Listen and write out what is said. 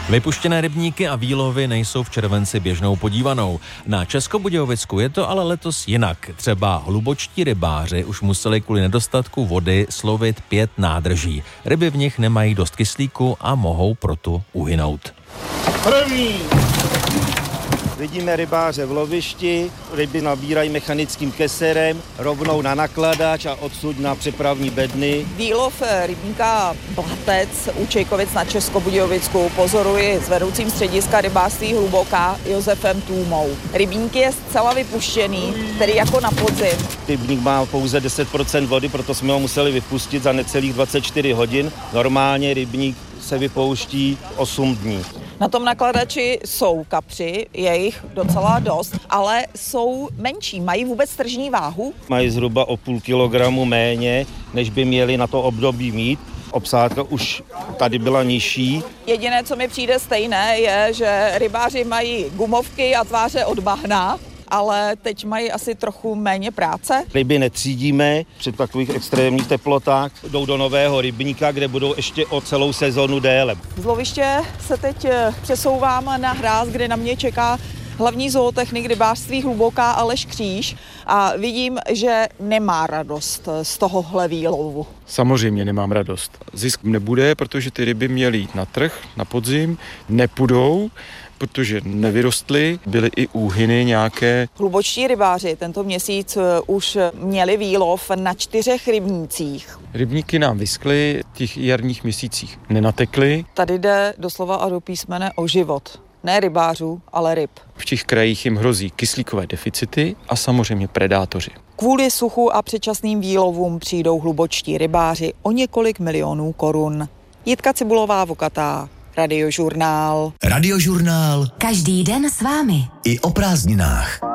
Vypuštěné rybníky a výlovy nejsou v červenci běžnou podívanou. Na Českobudějovicku je to ale letos jinak. Třeba hlubočtí rybáři už museli kvůli nedostatku vody slovit 5 nádrží. Ryby v nich nemají dost kyslíku a mohou proto uhynout. První! Vidíme rybáře v lovišti, ryby nabírají mechanickým keserem, rovnou na nakladač a odsud na přepravní bedny. Výlov rybníka Blatec u Čejkovic na Českobudějovicku pozoruji s vedoucím střediska rybářství Hluboká Josefem Tůmou. Rybník je zcela vypuštěný, tedy jako na podzim. Rybník má pouze 10% vody, proto jsme ho museli vypustit za necelých 24 hodin. Normálně rybník se vypouští 8 dní. Na tom nakladači jsou kapři, je jich docela dost, ale jsou menší. Mají vůbec tržní váhu? Mají zhruba o půl kilogramu méně, než by měli na to období mít. Obsádka už tady byla nižší. Jediné, co mi přijde stejné, je, že rybáři mají gumovky a tváře od bahna, ale teď mají asi trochu méně práce. Ryby netřídíme při takových extrémních teplotách. Jdou do nového rybníka, kde budou ještě o celou sezonu déle. Z loviště se teď přesouvám na hráz, kde na mě čeká hlavní zootechnik rybářství Hluboká Aleš Kříž a vidím, že nemá radost z tohohle výlovu. Samozřejmě nemám radost. Zisk nebude, protože ty ryby měly jít na trh, na podzim, nepůjdou, protože nevyrostly, byly i úhyny nějaké. Hlubočtí rybáři tento měsíc už měli výlov na 4 rybnících. Rybníky nám vyschly, v těch jarních měsících nenatekly. Tady jde doslova a do písmene o život. Ne rybářů, ale ryb. V těch krajích jim hrozí kyslíkové deficity a samozřejmě predátoři. Kvůli suchu a předčasným výlovům přijdou hlubočtí rybáři o několik milionů korun. Jitka Cibulová-Vokatá, Radiožurnál. Radiožurnál. Každý den s vámi. I o prázdninách.